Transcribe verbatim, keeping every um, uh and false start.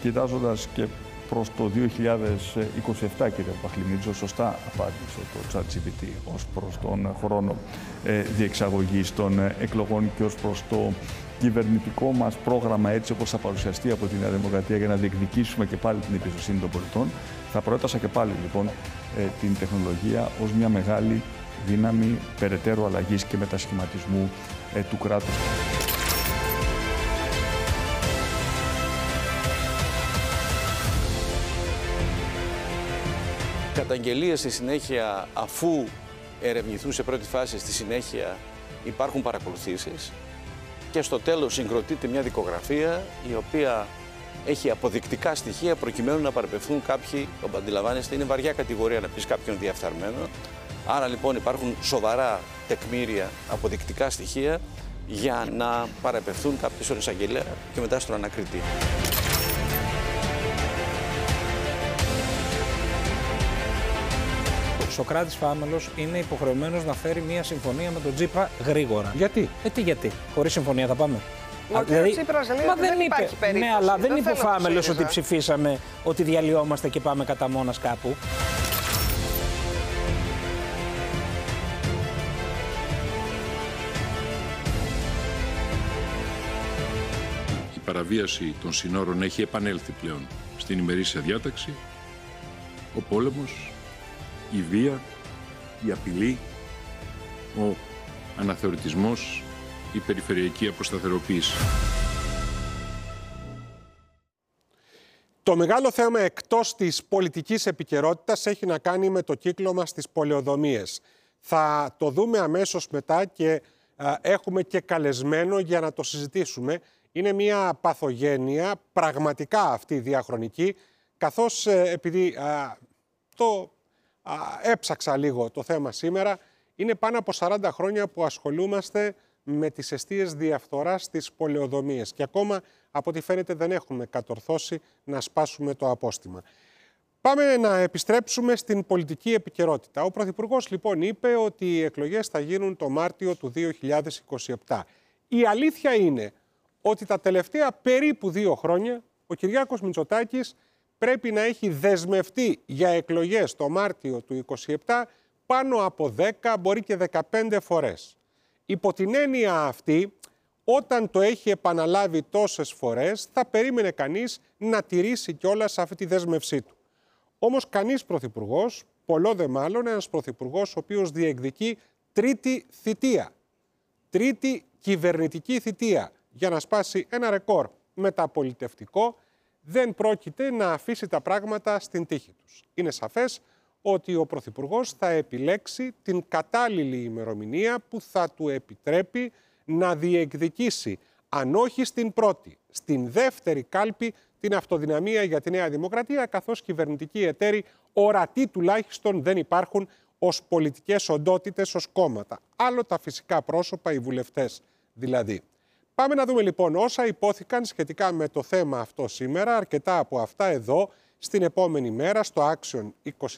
κοιτάζοντας και προς το δύο χιλιάδες είκοσι επτά, κύριε Παχλημίτσο, σωστά απάντησε το ChatGPT ως προς τον χρόνο ε, διεξαγωγής των εκλογών και ως προς το κυβερνητικό μας πρόγραμμα, έτσι όπως θα παρουσιαστεί από τη Νέα Δημοκρατία για να διεκδικήσουμε και πάλι την εμπιστοσύνη των πολιτών. Θα προέτασα και πάλι λοιπόν ε, την τεχνολογία ως μια μεγάλη δύναμη περαιτέρω αλλαγής και μετασχηματισμού ε, του κράτους. Καταγγελίες στη συνέχεια, αφού ερευνηθούν σε πρώτη φάση, στη συνέχεια υπάρχουν παρακολουθήσεις και στο τέλος συγκροτείται μια δικογραφία η οποία έχει αποδεικτικά στοιχεία προκειμένου να παραπευθούν κάποιοι, όπως αντιλαμβάνεστε, είναι βαριά κατηγορία να πεις κάποιον διαφθαρμένο. Άρα λοιπόν υπάρχουν σοβαρά τεκμήρια, αποδεικτικά στοιχεία για να παραπευθούν κάποιοι στον εισαγγελέα και μετά στον ανακριτή. Ο Σωκράτης Φάμελος είναι υποχρεωμένος να φέρει μια συμφωνία με τον Τσίπρα γρήγορα. Γιατί? Ε, τι γιατί. Χωρίς συμφωνία θα πάμε. Ο κ. Τσίπρας λέει ότι δεν υπάρχει περίπτωση. Ναι, αλλά δεν είπε ο Φάμελος ότι ψηφίσαμε, ότι διαλυόμαστε και πάμε κατά μόνας κάπου. Η παραβίαση των συνόρων έχει επανέλθει πλέον στην ημερήσια διάταξη. Ο πόλεμος, η βία, η απειλή, ο αναθεωρητισμός, η περιφερειακή αποσταθεροποίηση. Το μεγάλο θέμα εκτός της πολιτικής επικαιρότητας έχει να κάνει με το κύκλωμα στις πολεοδομίες. Θα το δούμε αμέσως μετά και α, έχουμε και καλεσμένο για να το συζητήσουμε. Είναι μια παθογένεια, πραγματικά αυτή διαχρονική, καθώς ε, επειδή α, το α, έψαξα λίγο το θέμα σήμερα, είναι πάνω από σαράντα χρόνια που ασχολούμαστε με τις εστίες διαφθοράς στις πολεοδομίες και ακόμα από ό,τι φαίνεται δεν έχουμε κατορθώσει να σπάσουμε το απόστημα. Πάμε να επιστρέψουμε στην πολιτική επικαιρότητα. Ο Πρωθυπουργός λοιπόν είπε ότι οι εκλογές θα γίνουν το Μάρτιο του δύο χιλιάδες είκοσι επτά. Η αλήθεια είναι ότι τα τελευταία περίπου δύο χρόνια ο Κυριάκος Μητσοτάκης πρέπει να έχει δεσμευτεί για εκλογές το Μάρτιο του είκοσι επτά πάνω από δέκα, μπορεί και δεκαπέντε φορές. Υπό την έννοια αυτή, όταν το έχει επαναλάβει τόσες φορές, θα περίμενε κανείς να τηρήσει κιόλας αυτή τη δέσμευσή του. Όμως κανείς πρωθυπουργός, πολλό δε μάλλον ένας πρωθυπουργός ο οποίος διεκδικεί τρίτη θητεία, τρίτη κυβερνητική θητεία για να σπάσει ένα ρεκόρ μεταπολιτευτικό, δεν πρόκειται να αφήσει τα πράγματα στην τύχη τους. Είναι σαφές ότι ο Πρωθυπουργός θα επιλέξει την κατάλληλη ημερομηνία που θα του επιτρέπει να διεκδικήσει, αν όχι στην πρώτη, στην δεύτερη κάλπη, την αυτοδυναμία για τη Νέα Δημοκρατία, καθώς κυβερνητικοί εταίροι ορατοί τουλάχιστον δεν υπάρχουν ως πολιτικές οντότητες, ως κόμματα. Άλλο τα φυσικά πρόσωπα, οι βουλευτές δηλαδή. Πάμε να δούμε λοιπόν όσα υπόθηκαν σχετικά με το θέμα αυτό σήμερα, αρκετά από αυτά εδώ, στην επόμενη μέρα στο Action είκοσι